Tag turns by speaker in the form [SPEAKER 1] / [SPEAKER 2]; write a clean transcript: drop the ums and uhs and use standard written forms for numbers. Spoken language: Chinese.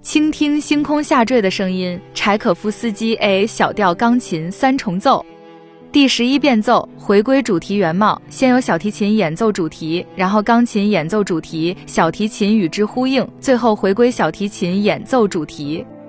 [SPEAKER 1] 倾听星空下坠的声音，柴可夫斯基 A 小调钢琴三重奏。第11变奏，回归主题原貌，先有小提琴演奏主题，然后钢琴演奏主题，小提琴与之呼应，最后回归小提琴演奏主题。